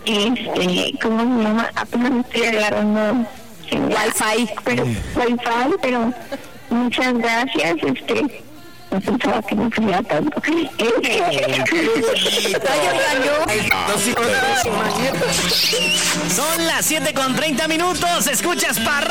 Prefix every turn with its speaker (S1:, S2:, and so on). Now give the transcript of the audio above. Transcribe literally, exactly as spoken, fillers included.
S1: Este, ¿cómo se llama? Apenas estoy agarrando
S2: Wi-Fi.
S1: Pero, Wi-Fi, pero muchas gracias, este... No pensaba que no sería tanto.
S3: Son las siete con treinta minutos. Escuchas para